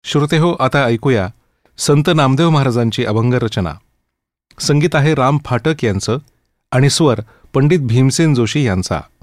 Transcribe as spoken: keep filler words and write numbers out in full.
श्रोते हो, आता ऐकूया संत नामदेव महाराजांची अभंग रचना. संगीत आहे राम फाटक यांचं आणि स्वर पंडित भीमसेन जोशी यांचा.